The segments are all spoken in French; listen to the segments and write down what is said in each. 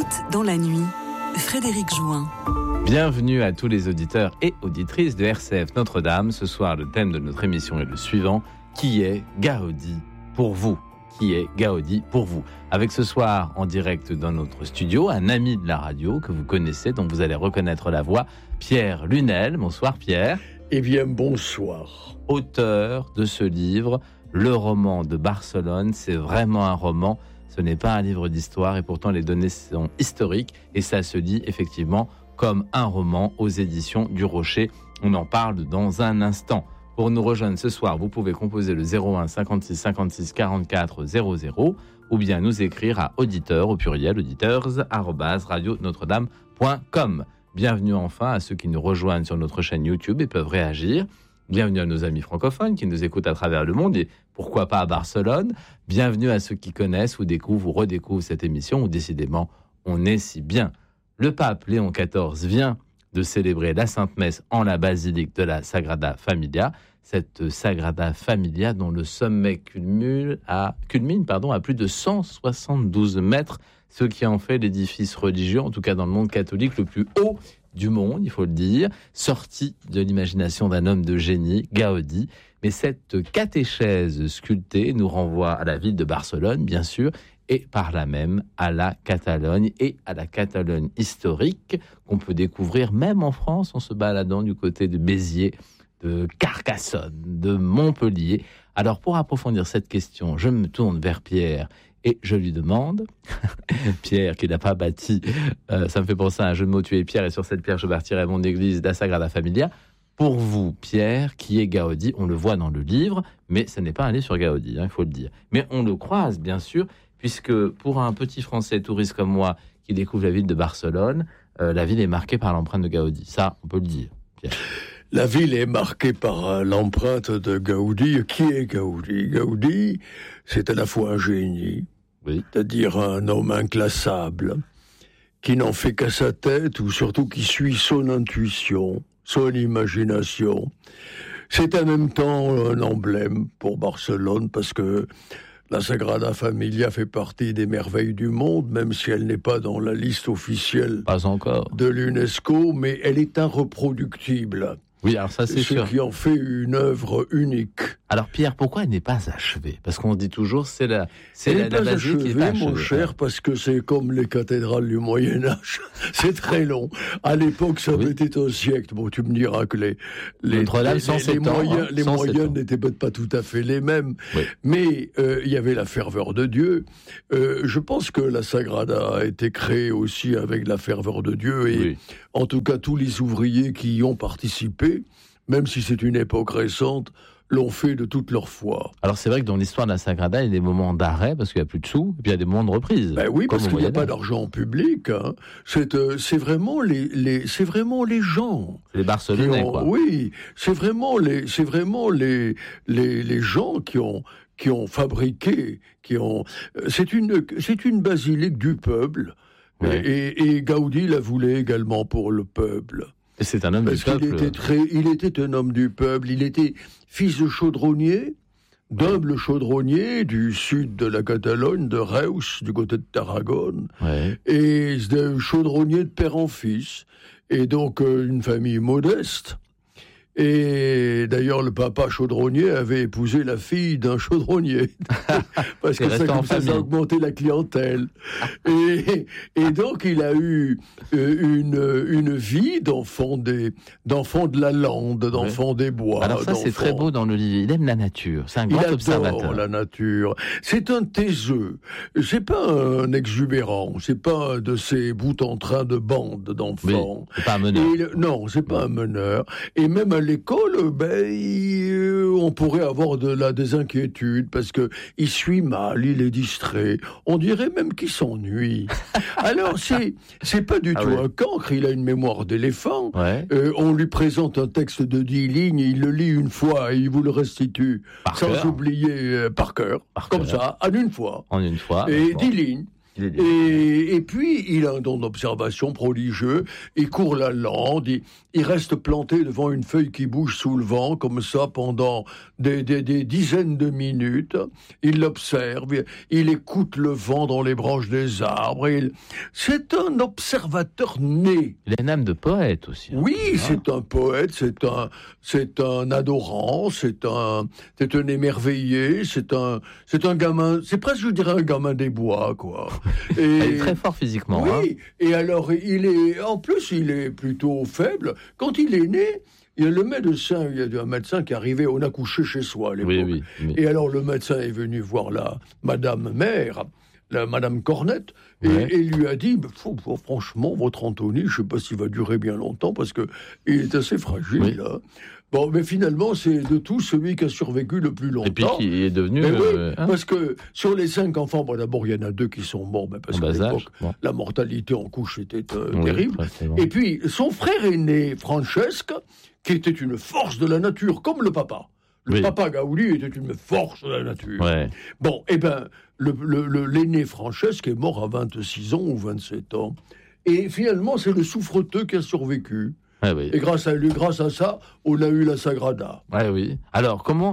Poète dans la nuit, Frédéric Jouin. Bienvenue à tous les auditeurs et auditrices de RCF Notre-Dame. Ce soir, le thème de notre émission est le suivant. Qui est Gaudi pour vous ? Qui est Gaudi pour vous ? Avec ce soir, en direct dans notre studio, un ami de la radio que vous connaissez, dont vous allez reconnaître la voix, Pierre Lunel. Bonsoir Pierre. Eh bien, bonsoir. Auteur de ce livre, Le roman de Barcelone. C'est vraiment un roman. Ce n'est pas un livre d'histoire et pourtant les données sont historiques et ça se lit effectivement comme un roman aux éditions du Rocher. On en parle dans un instant. Pour nous rejoindre ce soir, vous pouvez composer le 01 56 56 44 00 ou bien nous écrire à auditeurs, au pluriel, auditeurs@radionotre-dame.com. Bienvenue enfin à ceux qui nous rejoignent sur notre chaîne YouTube et peuvent réagir. Bienvenue à nos amis francophones qui nous écoutent à travers le monde et pourquoi pas à Barcelone. Bienvenue à ceux qui connaissent ou découvrent ou redécouvrent cette émission où décidément on est si bien. Le pape Léon XIV vient de célébrer la Sainte Messe en la basilique de la Sagrada Familia. Cette Sagrada Familia dont le sommet culmine à plus de 172 mètres, ce qui en fait l'édifice religieux, en tout cas dans le monde catholique, le plus haut du monde, il faut le dire, sorti de l'imagination d'un homme de génie, Gaudi. Mais cette catéchèse sculptée nous renvoie à la ville de Barcelone, bien sûr, et par là même à la Catalogne et à la Catalogne historique qu'on peut découvrir même en France en se baladant du côté de Béziers, de Carcassonne, de Montpellier. Alors pour approfondir cette question, je me tourne vers Pierre et je lui demande, Pierre qui n'a pas bâti, ça me fait penser à un jeu de mots, tu es Pierre et sur cette pierre je bâtirai mon église, la Sagrada Familia. Pour vous, Pierre, qui est Gaudi, on le voit dans le livre, mais ce n'est pas un livre sur Gaudi, il faut le dire. Mais on le croise, bien sûr, puisque pour un petit Français touriste comme moi qui découvre la ville de Barcelone, la ville est marquée par l'empreinte de Gaudi. Ça, on peut le dire, Pierre. La ville est marquée par l'empreinte de Gaudi. Qui est Gaudi ? Gaudi, c'est à la fois un génie, oui, c'est-à-dire un homme inclassable, qui n'en fait qu'à sa tête, ou surtout qui suit son intuition, son imagination. C'est en même temps un emblème pour Barcelone, parce que la Sagrada Familia fait partie des merveilles du monde, même si elle n'est pas dans la liste officielle de l'UNESCO, mais elle est irreproductible. Oui, alors ça c'est sûr. Ce qui en fait une œuvre unique. Alors Pierre, pourquoi elle n'est pas achevée ? Parce qu'on dit toujours c'est la basilique qui n'est pas achevée, mon cher, parce que c'est comme les cathédrales du Moyen-Âge. C'est très long. À l'époque, ça avait été un siècle. Bon, tu me diras que les moyens n'étaient peut-être pas tout à fait les mêmes. Oui. Mais il y avait la ferveur de Dieu. Je pense que la Sagrada a été créée aussi avec la ferveur de Dieu. Et oui, en tout cas, tous les ouvriers qui y ont participé, même si c'est une époque récente, l'ont fait de toute leur foi. Alors c'est vrai que dans l'histoire de la Sagrada, il y a des moments d'arrêt parce qu'il n'y a plus de sous, et puis il y a des moments de reprise. Ben oui, parce qu'il n'y a pas d'argent public. Hein. C'est vraiment les gens. Les Barcelonais, quoi. Oui, c'est vraiment les gens qui ont fabriqué, c'est une basilique du peuple. Ouais. Et Gaudi la voulait également pour le peuple. Et c'est un homme du peuple. Il était un homme du peuple. Il était fils de chaudronnier, d'humble chaudronnier du sud de la Catalogne, de Reus, du côté de Tarragone. Ouais. Et de chaudronnier de père en fils. Et donc une famille modeste. Et d'ailleurs, le papa chaudronnier avait épousé la fille d'un chaudronnier. Parce que ça a augmenté la clientèle. Et donc, il a eu une vie d'enfant de la lande, d'enfant des bois. Alors ça, c'est très beau dans le livre. Il aime la nature. C'est un grand observateur. Il adore la nature. C'est un taiseux. C'est pas un exubérant. C'est pas de ces bouts en train de bande d'enfants. Oui, c'est pas un meneur. Non, c'est pas un meneur. Et même à l'école, on pourrait avoir des inquiétudes parce que il suit mal, il est distrait. On dirait même qu'il s'ennuie. Alors c'est pas du tout un cancre. Il a une mémoire d'éléphant. Ouais. On lui présente un texte de 10 lignes, il le lit une fois et il vous le restitue sans oublier par cœur, comme ça, en une fois. En une fois. Et 10 lignes. Et puis, il a un don d'observation prodigieux. Il court la lande, il reste planté devant une feuille qui bouge sous le vent, comme ça, pendant des dizaines de minutes. Il l'observe, il écoute le vent dans les branches des arbres. C'est un observateur né. Il a une âme de poète aussi. Oui, c'est un poète, c'est un adorant, c'est un émerveillé, c'est un gamin, c'est presque, je dirais, un gamin des bois, quoi. Il est très fort physiquement. Oui, et alors, en plus, il est plutôt faible. Quand il est né, il y a le médecin, il y a un médecin qui est arrivé, on a couché chez soi à l'époque. Oui. Et alors, le médecin est venu voir Madame Mère, Madame Cornette, et lui a dit, franchement, votre Anthony, je ne sais pas s'il va durer bien longtemps, parce qu'il est assez fragile. Hein. Bon, mais finalement, c'est de tous celui qui a survécu le plus longtemps. Et puis qui est devenu... parce que sur les 5 enfants, d'abord, il y en a 2 qui sont morts, parce qu'à l'époque, la mortalité en couche était terrible. Et puis, son frère aîné, Francesca, qui était une force de la nature, comme le papa. Le papa Gaudi était une force de la nature. Ouais. Bon, eh bien, l'aîné Francesca est mort à 26 ans ou 27 ans. Et finalement, c'est le souffreteux qui a survécu. Ah oui. Et grâce à lui, grâce à ça, on a eu la Sagrada. Oui. Alors, comment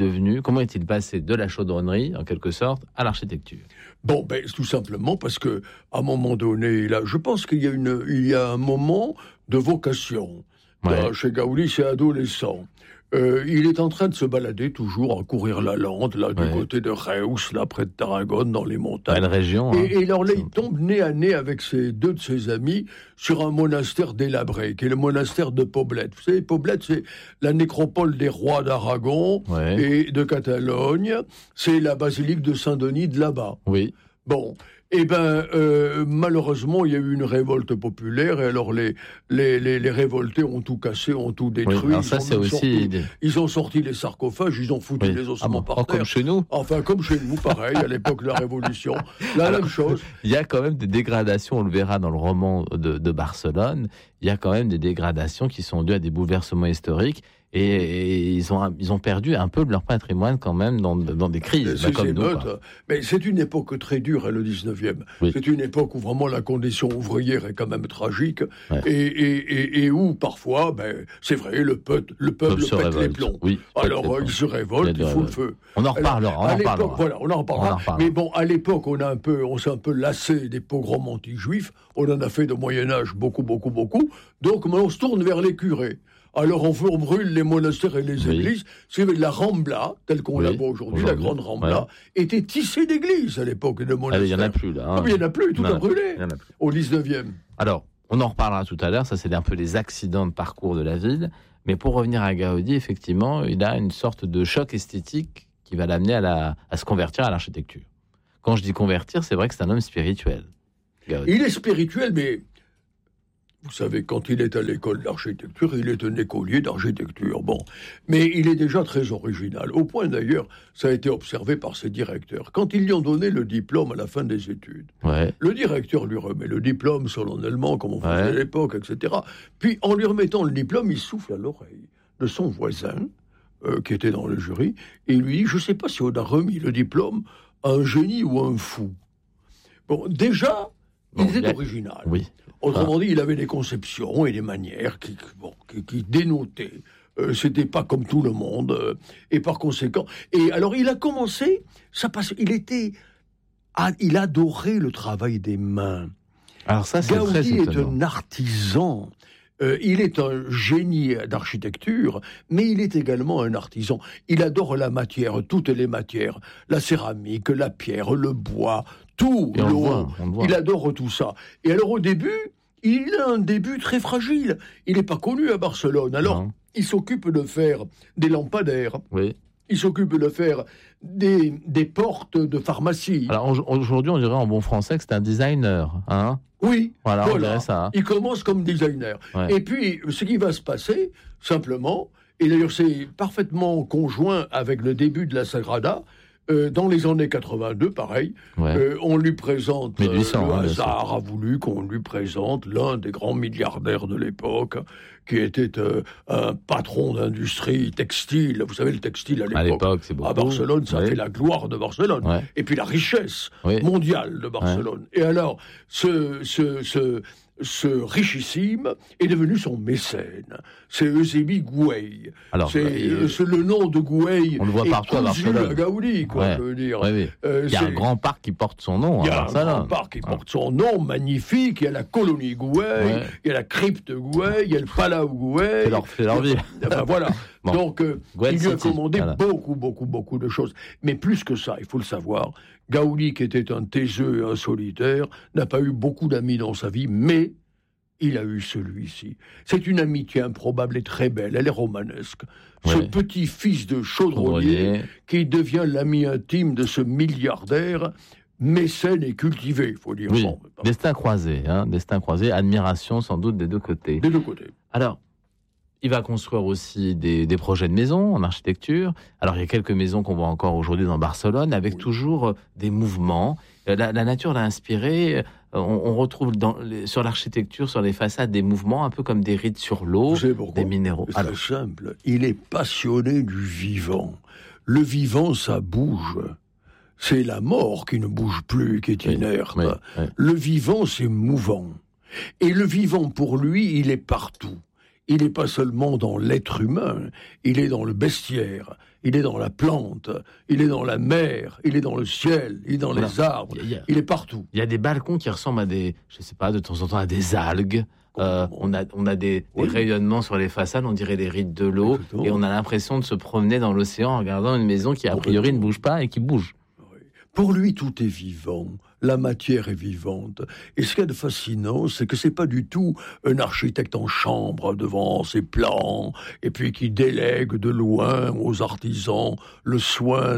est-il passé de la chaudronnerie, en quelque sorte, à l'architecture ? Bon, tout simplement parce que, à un moment donné, je pense qu'il y a un moment de vocation. Chez Gaudi, c'est adolescent. Il est en train de se balader toujours, à courir la lande, du côté de Reus, là, près de Tarragone, dans les montagnes. Belle région. Et alors là, il tombe nez à nez avec 2 de ses amis sur un monastère délabré, qui est le monastère de Poblet. Vous savez, Poblet, c'est la nécropole des rois d'Aragon et de Catalogne. C'est la basilique de Saint-Denis de là-bas. Oui. Bon. Malheureusement, il y a eu une révolte populaire, et alors les révoltés ont tout cassé, ont tout détruit. Ils ont sorti les sarcophages, ils ont foutu les ossements par terre. Comme chez nous. Enfin, comme chez nous, pareil, à l'époque de la Révolution. Même chose. Il y a quand même des dégradations, on le verra dans le roman de Barcelone, il y a quand même des dégradations qui sont dues à des bouleversements historiques. Et ils ont perdu un peu de leur patrimoine quand même dans des crises. Comme nous, mais c'est une époque très dure, le 19e. Oui. C'est une époque où vraiment la condition ouvrière est quand même tragique et où parfois, c'est vrai, le peuple pète les plombs. Oui, alors il se révolte, il fout le feu. On en reparlera. On en reparlera. Mais bon, à l'époque, on s'est un peu lassé des pogroms anti-juifs. On en a fait de Moyen-Âge beaucoup. Donc maintenant, on se tourne vers les curés. Alors on brûle les monastères et les églises. C'est la Rambla, telle qu'on la voit aujourd'hui, la grande Rambla, était tissée d'églises à l'époque de monastères. Il n'y en a plus là. Il n'y en a plus, tout a brûlé au 19e. Alors, on en reparlera tout à l'heure, ça c'est un peu les accidents de parcours de la ville. Mais pour revenir à Gaudi, effectivement, il a une sorte de choc esthétique qui va l'amener à se convertir à l'architecture. Quand je dis convertir, c'est vrai que c'est un homme spirituel. Gaudi. Il est spirituel, mais... Vous savez, quand il est à l'école d'architecture, il est un écolier d'architecture. Bon, mais il est déjà très original. Au point d'ailleurs, ça a été observé par ses directeurs. Quand ils lui ont donné le diplôme à la fin des études, le directeur lui remet le diplôme solennellement, comme on faisait à l'époque, etc. Puis, en lui remettant le diplôme, il souffle à l'oreille de son voisin, qui était dans le jury, et il lui dit, je ne sais pas si on a remis le diplôme à un génie ou à un fou. Bon, déjà, il était original. Oui. Autrement dit, il avait des conceptions et des manières qui dénotaient. C'était pas comme tout le monde. Et par conséquent... Et alors, il a commencé... Il adorait le travail des mains. Alors ça, c'est très étonnant. Gaudi est un artisan. Il est un génie d'architecture, mais il est également un artisan. Il adore la matière, toutes les matières. La céramique, la pierre, le bois... Tout, l'eau, il adore tout ça. Et alors au début, il a un début très fragile. Il n'est pas connu à Barcelone. Alors, il s'occupe de faire des lampadaires. Oui. Il s'occupe de faire des portes de pharmacie. Alors aujourd'hui, on dirait en bon français que c'est un designer. Hein ? Oui, voilà. On dirait ça. Il commence comme designer. Ouais. Et puis, ce qui va se passer, simplement, et d'ailleurs c'est parfaitement conjoint avec le début de la Sagrada, dans les années 82, pareil, on lui présente, 1800, le hasard a voulu qu'on lui présente l'un des grands milliardaires de l'époque, qui était un patron d'industrie textile. Vous savez, le textile à l'époque c'est beaucoup. À Barcelone, ça fait la gloire de Barcelone. Et puis la richesse mondiale de Barcelone. Et alors, ce richissime est devenu son mécène. C'est Eusebi Güell. Alors, c'est le nom de Güell. On le voit partout à Barcelone. À Gaudi, je veux dire. Il y a un grand parc qui porte son nom. Il y a un grand parc qui porte son nom, magnifique. Il y a la colonie Güell, il y a la crypte Güell, il y a le Palau Güell. C'est leur vie. Enfin, voilà. Donc, il lui a commandé beaucoup de choses. Mais plus que ça, il faut le savoir, Gaudi, qui était un taiseux et un solitaire, n'a pas eu beaucoup d'amis dans sa vie, mais il a eu celui-ci. C'est une amitié improbable et très belle, elle est romanesque. Ce petit fils de chaudronnier qui devient l'ami intime de ce milliardaire, mécène et cultivé, il faut dire. Oui. Destin croisé, admiration sans doute des deux côtés. Des deux côtés. Alors, il va construire aussi des projets de maisons en architecture. Alors, il y a quelques maisons qu'on voit encore aujourd'hui dans Barcelone, avec toujours des mouvements. La nature l'a inspiré. On retrouve sur l'architecture, sur les façades, des mouvements un peu comme des rides sur l'eau, des minéraux. C'est très simple. Il est passionné du vivant. Le vivant, ça bouge. C'est la mort qui ne bouge plus, qui est inerte. Le vivant, c'est mouvant. Et le vivant, pour lui, il est partout. Il n'est pas seulement dans l'être humain, il est dans le bestiaire, il est dans la plante, il est dans la mer, il est dans le ciel, il est dans les arbres, il est partout. Il y a des balcons qui ressemblent à des, je sais pas, de temps en temps à des algues. On a des rayonnements sur les façades, on dirait les rides de l'eau, et on a l'impression de se promener dans l'océan en regardant une maison qui a priori ne bouge pas et qui bouge. Pour lui, tout est vivant. La matière est vivante. Et ce qu'il y a de fascinant, c'est que c'est pas du tout un architecte en chambre devant ses plans, et puis qui délègue de loin aux artisans le soin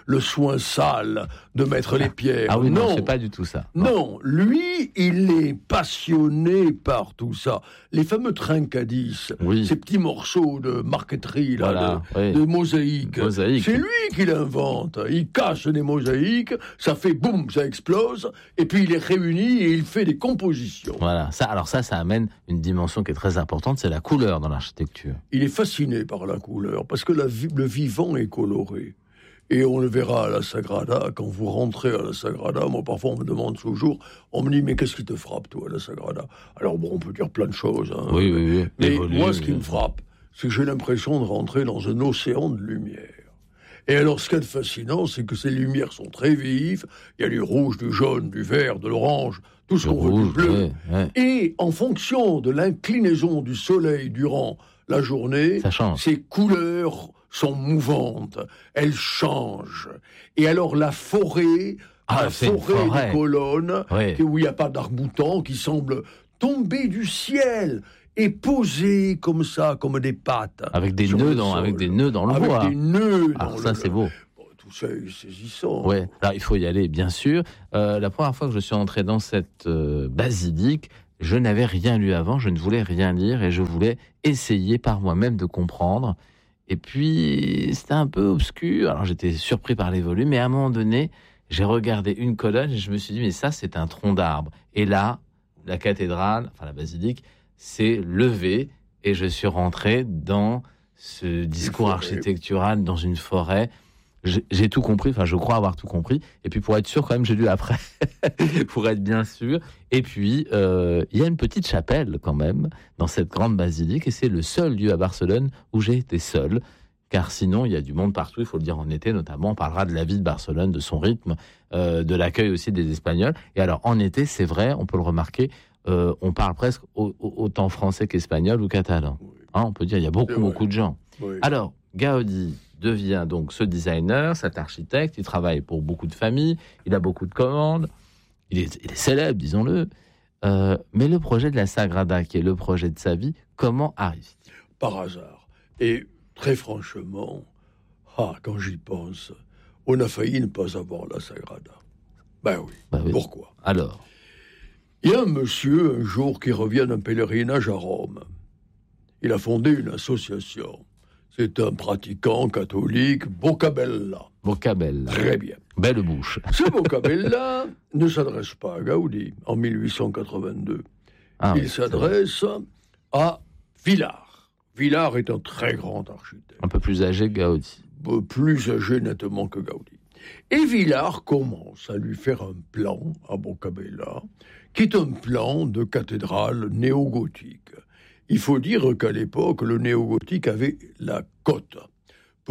sale de mettre les pierres. Ah oui, non, c'est pas du tout ça. Non, lui, il est passionné par tout ça. Les fameux trincadis, ces petits morceaux de marqueterie, de mosaïque, c'est lui qui l'invente. Il casse des mosaïques, ça fait boum, ça explose, et puis il les réunit et il fait des compositions. Voilà, ça amène une dimension qui est très importante, c'est la couleur dans l'architecture. Il est fasciné par la couleur, parce que le vivant est coloré. Et on le verra à la Sagrada, quand vous rentrez à la Sagrada, moi parfois on me demande toujours, on me dit, mais qu'est-ce qui te frappe toi à la Sagrada? Alors bon, on peut dire plein de choses. Oui. Mais moi ce qui me frappe, c'est que j'ai l'impression de rentrer dans un océan de lumière. Et alors, ce qui est fascinant, c'est que ces lumières sont très vives. Il y a du rouge, du jaune, du vert, de l'orange, tout ce qu'on veut, du bleu. Et en fonction de l'inclinaison du soleil durant la journée, ces couleurs sont mouvantes. Elles changent. Et alors, la forêt, des colonnes, où il n'y a pas d'arc-boutant, qui semble tomber du ciel et posé comme ça, comme des pattes. Avec des nœuds dans le bois. Avec des nœuds dans ça, c'est beau. Tout ça est saisissant. Ouais. Alors, il faut y aller, bien sûr. La première fois que je suis entré dans cette basilique, je n'avais rien lu avant, je ne voulais rien lire, et je voulais essayer par moi-même de comprendre. Et puis, c'était un peu obscur. Alors, j'étais surpris par les volumes, mais à un moment donné, j'ai regardé une colonne, et je me suis dit, mais ça, c'est un tronc d'arbre. Et là, la cathédrale, enfin la basilique, s'est levé et je suis rentré dans ce discours architectural dans une forêt. J'ai tout compris, enfin je crois avoir tout compris. Et puis pour être sûr, quand même, j'ai lu après, pour être bien sûr. Et puis, il y a une petite chapelle quand même dans cette grande basilique et c'est le seul lieu à Barcelone où j'ai été seul. Car sinon, il y a du monde partout, il faut le dire en été notamment. On parlera de la vie de Barcelone, de son rythme, de l'accueil aussi des Espagnols. Et alors en été, c'est vrai, on peut le remarquer, on parle presque autant français qu'espagnol ou catalan. On peut dire il y a beaucoup de gens. Alors, Gaudi devient donc ce designer, cet architecte, il travaille pour beaucoup de familles, il a beaucoup de commandes, il est célèbre, disons-le. Mais le projet de la Sagrada, qui est le projet de sa vie, comment arrive-t-il? Par hasard. Et très franchement, quand j'y pense, on a failli ne pas avoir la Sagrada. Ben oui. Pourquoi? Alors, il y a un monsieur, un jour, qui revient d'un pèlerinage à Rome. Il a fondé une association. C'est un pratiquant catholique, Boccabella. Boccabella. Très bien. Belle bouche. Ce Boccabella ne s'adresse pas à Gaudi en 1882. Il s'adresse à Villars. Villars est un très grand architecte. Un peu plus âgé que Gaudi. Plus âgé nettement que Gaudi. Et Villars commence à lui faire un plan à Boccabella, qui est un plan de cathédrale néo-gothique. Il faut dire qu'à l'époque, le néo-gothique avait la cote. Pourquoi ?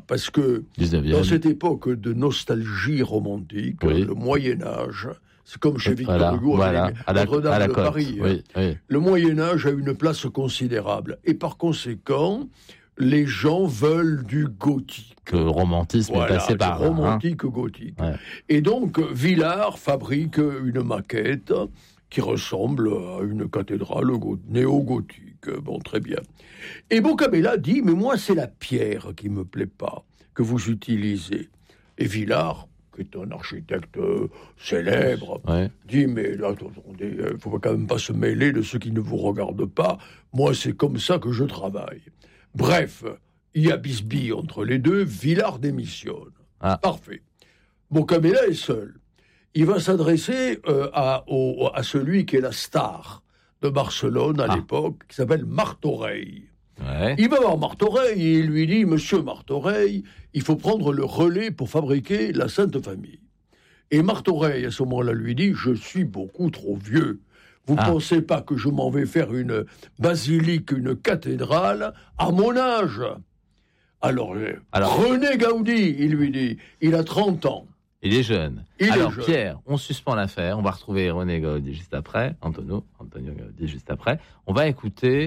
Parce que 19e. Dans cette époque de nostalgie romantique, le Moyen-Âge, c'est comme chez Victor Hugo, Notre-Dame de Paris. Oui. Le Moyen-Âge a une place considérable. Et par conséquent, les gens veulent du gothique. Le romantisme est passé par là. Romantique gothique. Ouais. Et donc, Villars fabrique une maquette qui ressemble à une cathédrale néo-gothique. Bon, très bien. Et Boccabella dit, mais moi, c'est la pierre qui me plaît pas, que vous utilisez. Et Villars, qui est un architecte célèbre, dit, mais attendez, il ne faut quand même pas se mêler de ce qui ne vous regarde pas. Moi, c'est comme ça que je travaille. Bref, il y a bisbille entre les deux, Villars démissionne. Parfait. Boccabella est seul. Il va s'adresser à celui qui est la star de Barcelone à l'époque, qui s'appelle Martorell. Ouais. Il va voir Martorell et il lui dit, Monsieur Martorell, il faut prendre le relais pour fabriquer la Sainte Famille. Et Martorell, à ce moment-là, lui dit, je suis beaucoup trop vieux. Vous ne pensez pas que je m'en vais faire une basilique, une cathédrale à mon âge ? Alors, René Gaudi, il lui dit, il a 30 ans. Il est jeune. Pierre, on suspend l'affaire. On va retrouver René Gaudi juste après. Antonio Gaudi juste après. On va écouter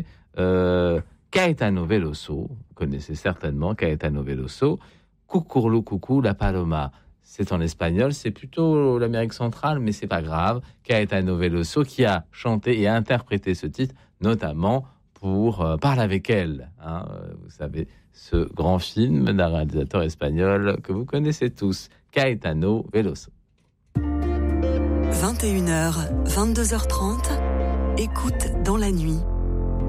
Caetano Veloso. Vous connaissez certainement Caetano Veloso. Cucurlu Cucú la Paloma. C'est en espagnol, c'est plutôt l'Amérique centrale, mais c'est pas grave. Caetano Veloso qui a chanté et interprété ce titre, notamment pour Parle avec elle. Vous savez, ce grand film d'un réalisateur espagnol que vous connaissez tous. Caetano Veloso. 21h, 22h30, écoute dans la nuit.